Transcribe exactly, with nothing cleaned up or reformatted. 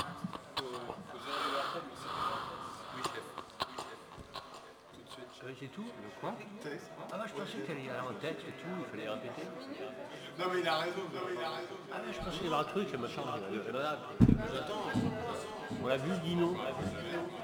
Oui, chef. Tout de suite. Euh, c'est tout? Le quoi? Ah bah je pensais qu'elle allait y avoir un texte et tout, il fallait répéter. Non mais il a raison, non mais il a raison. Ah bah je pensais y avoir un truc, machin, voilà. J'attends. On l'a vu, dis non.